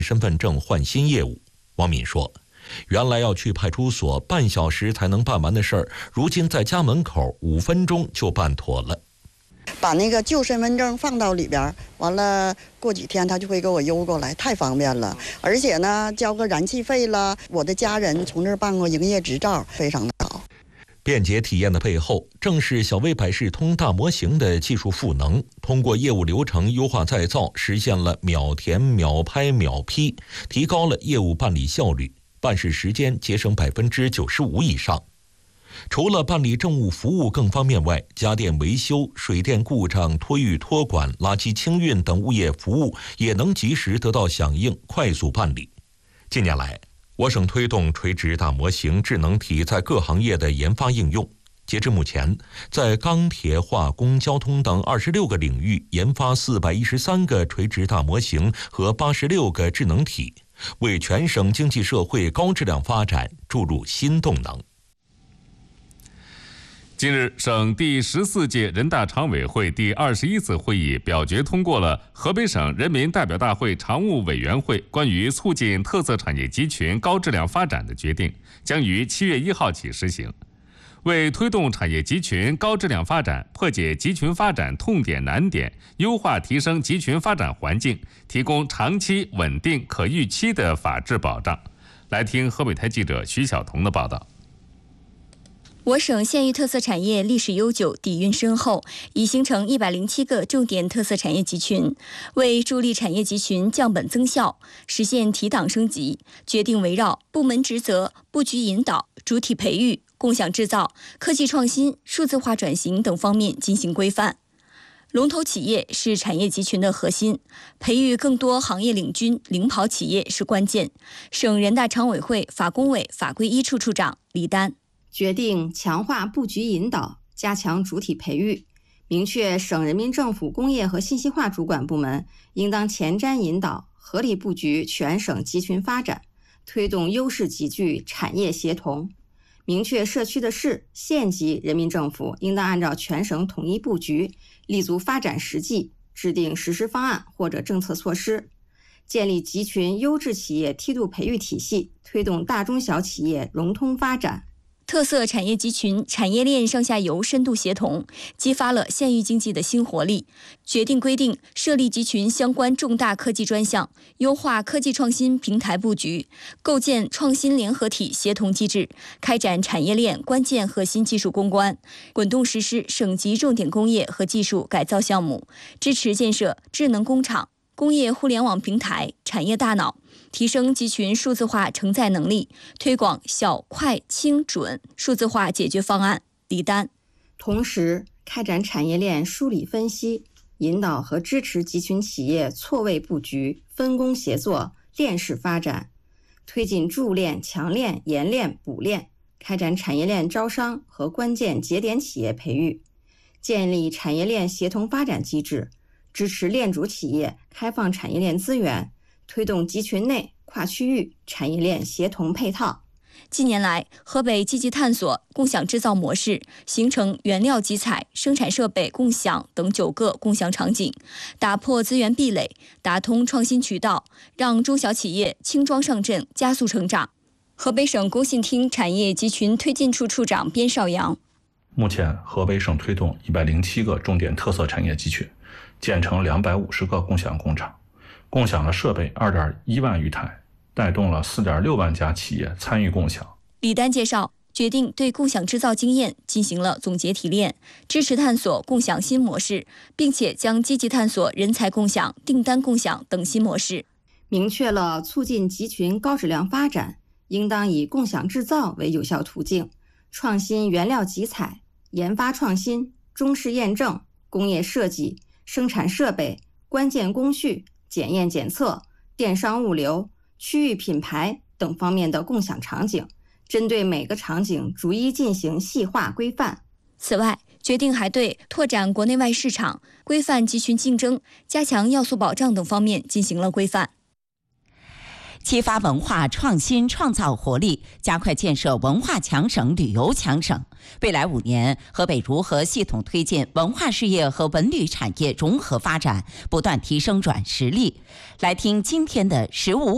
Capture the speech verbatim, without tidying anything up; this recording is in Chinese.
身份证换新业务。王敏说，原来要去派出所半小时才能办完的事儿，如今在家门口五分钟就办妥了。 把那个旧身份证放到里边，完了过几天他就会给我邮过来，太方便了。而且呢，交个燃气费了，我的家人从这儿办过营业执照，非常的好。 便捷体验的背后，正是小微百事通大模型的技术赋能，通过业务流程优化再造，实现了秒填、秒拍、秒批，提高了业务办理效率，办事时间节省百分之九十五以上。除了办理政务服务更方便外，家电维修、水电故障、托运托管、垃圾清运等物业服务也能及时得到响应，快速办理。近年来，我省推动垂直大模型智能体在各行业的研发应用。截至目前，在钢铁、化工、交通等二十六个领域研发四百一十三个垂直大模型和八十六个智能体，为全省经济社会高质量发展注入新动能。 近日，省第十四届人大常委会第二十一次会议表决通过了河北省人民代表大会常务委员会关于促进特色产业集群高质量发展的决定，将于七月一号起实行。为推动产业集群高质量发展，破解集群发展痛点难点，优化提升集群发展环境，提供长期稳定可预期的法治保障。来听河北台记者徐晓彤的报道。 我省县域特色产业历史悠久，底蕴深厚，已形成一百零七个重点特色产业集群。为助力产业集群降本增效，实现提档升级，决定围绕部门职责、布局引导、主体培育、共享制造、科技创新、数字化转型等方面进行规范。龙头企业是产业集群的核心，培育更多行业领军、领跑企业是关键。省人大常委会法工委法规一处处长李丹决定强化布局引导，加强主体培育，明确省人民政府工业和信息化主管部门应当前瞻引导，合理布局全省集群发展，推动优势集聚产业协同。明确社区的市、县级人民政府应当按照全省统一布局，立足发展实际，制定实施方案或者政策措施，建立集群优质企业梯度培育体系，推动大中小企业融通发展。 特色产业集群产业链上下游深度协同，激发了县域经济的新活力。决定规定设立集群相关重大科技专项，优化科技创新平台布局，构建创新联合体协同机制，开展产业链关键核心技术攻关，滚动实施省级重点工业和技术改造项目，支持建设智能工厂、工业互联网平台、产业大脑，提升集群数字化承载能力，推广小、快、轻、准数字化解决方案。李丹同时开展产业链梳理分析，引导和支持集群企业错位布局、分工协作、链式发展，推进铸链、强链、研链、补链，开展产业链招商和关键节点企业培育，建立产业链协同发展机制，支持链主企业开放产业链资源，推动集群内、跨区域产业链协同配套。 近年来，河北积极探索共享制造模式，形成原料集采、生产设备共享等九个共享场景，打破资源壁垒，打通创新渠道，让中小企业轻装上阵，加速成长。河北省工信厅产业集群推进处处长边少阳： 目前，河北省推动一百零七个重点特色产业集群，建成两百五十个共享工厂，共享了设备二点一万余台，带动了四点六万家企业参与共享。 李丹介绍，决定对共享制造经验进行了总结提炼，支持探索共享新模式，并且将积极探索人才共享、订单共享等新模式。 明确了促进集群高质量发展，应当以共享制造为有效途径，创新原料集采、研发创新、中试验证、工业设计、生产设备、关键工序、检验检测、电商物流、区域品牌等方面的共享场景，针对每个场景逐一进行细化规范。 此外，决定还对拓展国内外市场、规范集群竞争、加强要素保障等方面进行了规范。 激发文化创新创造活力，加快建设文化强省、旅游强省。未来五年，河北如何系统推进文化事业和文旅产业融合发展，不断提升软实力？来听今天的十五